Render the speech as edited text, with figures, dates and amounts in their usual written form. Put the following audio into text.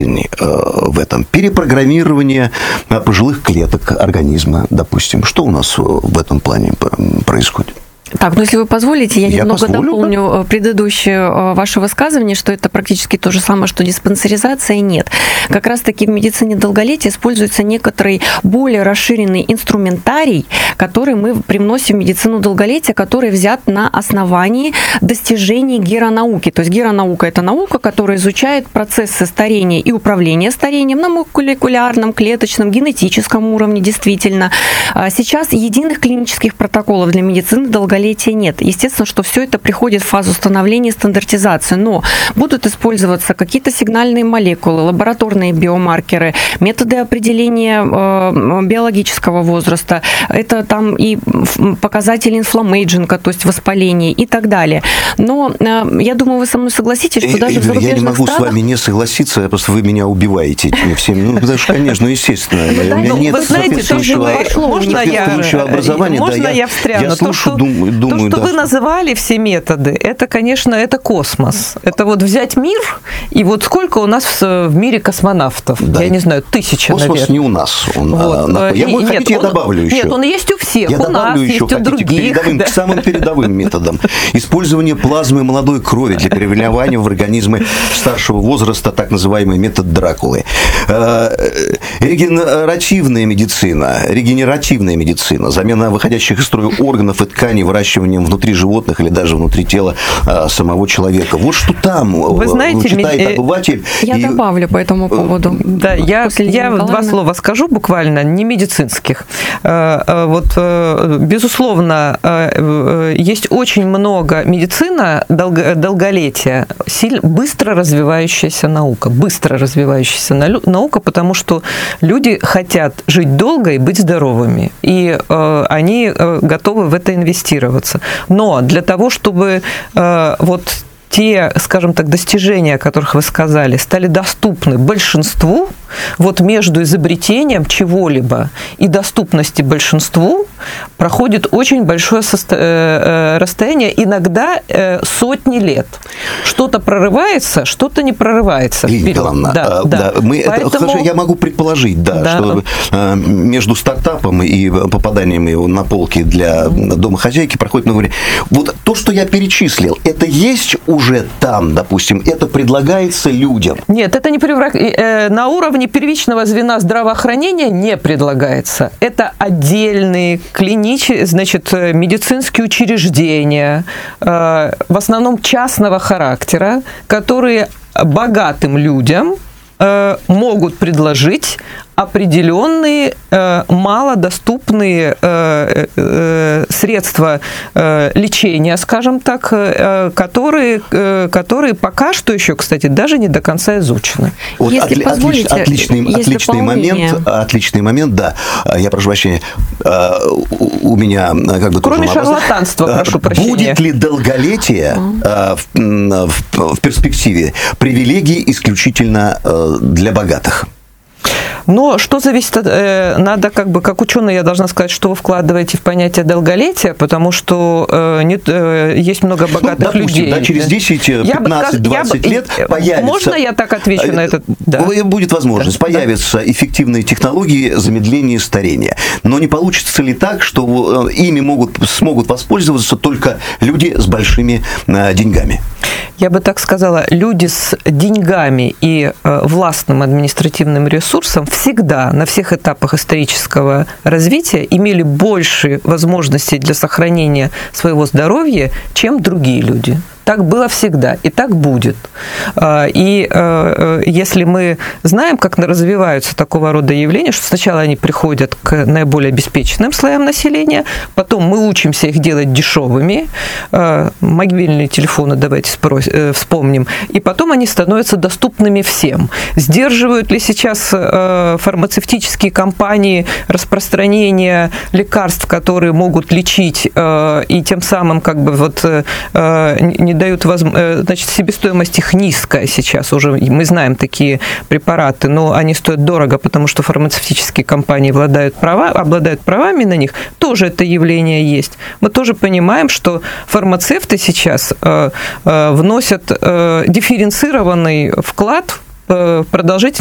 в этом? Перепрограммирование пожилых клеток организма, допустим. Что у нас в этом плане происходит? Так, ну если вы позволите, я немного дополню предыдущее ваше высказывание, что это практически то же самое, что диспансеризация, нет. Как раз-таки в медицине долголетия используется некоторый более расширенный инструментарий, который мы привносим в медицину долголетия, который взят на основании достижений геронауки. То есть геронаука – это наука, которая изучает процессы старения и управления старением на молекулярном, клеточном, генетическом уровне, действительно. Сейчас единых клинических протоколов для медицины долголетия нет. Естественно, что все это приходит в фазу становления и стандартизации, но будут использоваться какие-то сигнальные молекулы, лабораторные биомаркеры, методы определения биологического возраста, это там и показатели инфламмейджинга, то есть воспаления и так далее. Но я думаю, вы со мной согласитесь, что даже в зарубежных странах... Я не могу странах... с вами не согласиться, просто вы меня убиваете этими всеми. Ну, потому что, конечно, естественно, у меня нет соответствующего образования. Можно я встряну? Я слушаю, думаю, то, что вы называли все методы, это, конечно, это космос. Это вот взять мир, и вот сколько у нас в мире космонавтов? Да. Я не знаю, 1000, наверное. Космос не у нас. Я добавлю еще. Нет, он есть у всех. Я добавлю еще, хотите, других, к самым передовым методам. Использование плазмы молодой крови для переливания в организмы старшего возраста, так называемый метод Дракулы. Регенеративная медицина, замена выходящих из строя органов и тканей, выращиванием внутри животных или даже внутри тела самого человека. Вот что там читает обыватель. Я добавлю по этому поводу. Да, я 2 слова скажу буквально, не медицинских. Вот, безусловно, есть очень много медицина долголетия, быстро развивающаяся наука, потому что люди хотят жить долго и быть здоровыми, и они готовы в это инвестироваться. Но для того, чтобы вот те, скажем так, достижения, о которых вы сказали, стали доступны большинству, вот между изобретением чего-либо и доступностью большинству проходит очень большое расстояние, иногда сотни лет. Что-то прорывается, что-то не прорывается. Поэтому... Я могу предположить, что между стартапом и попаданием на полки для домохозяйки проходит много времени. Вот то, что я перечислил, это есть уже там, допустим, это предлагается людям? Нет, это не на уровне первичного звена здравоохранения не предлагается. Это отдельные медицинские учреждения, в основном частного характера, которые богатым людям могут предложить определенные малодоступные средства лечения, скажем так, которые пока что еще, кстати, даже не до конца изучены. Вот отличный момент, да. Я прошу прощения, у меня как бы кроме шарлатанства, прошу прощения. Будет ли долголетие в перспективе привилегии исключительно для богатых? Но что зависит от... Надо как ученый, я должна сказать, что вы вкладываете в понятие долголетия, потому что есть много богатых людей. Да, через 10, 15, 20 лет появится... Можно я так отвечу на это? Да. Будет возможность. Появятся эффективные технологии замедления старения. Но не получится ли так, что ими смогут воспользоваться только люди с большими деньгами? Я бы так сказала, люди с деньгами и властным административным ресурсом всегда на всех этапах исторического развития имели больше возможностей для сохранения своего здоровья, чем другие люди. Так было всегда, и так будет. И если мы знаем, как развиваются такого рода явления, что сначала они приходят к наиболее обеспеченным слоям населения, потом мы учимся их делать дешевыми, мобильные телефоны, давайте вспомним, и потом они становятся доступными всем. Сдерживают ли сейчас фармацевтические компании распространение лекарств, которые могут лечить, и тем самым не дают возможность, значит, себестоимость их низкая сейчас уже, мы знаем такие препараты, но они стоят дорого, потому что фармацевтические компании обладают правами на них, тоже это явление есть. Мы тоже понимаем, что фармацевты сейчас вносят дифференцированный вклад продолжительность